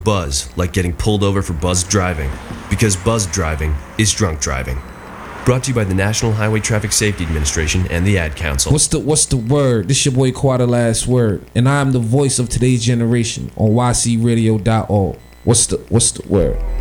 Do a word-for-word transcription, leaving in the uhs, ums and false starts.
Buzz, like getting pulled over for buzz driving, because buzz driving is drunk driving. Brought to you by the National Highway Traffic Safety Administration and the Ad Council. What's the What's the word? This your boy Quad, the last word, and I am the voice of today's generation on Y C radio dot org. What's the What's the word?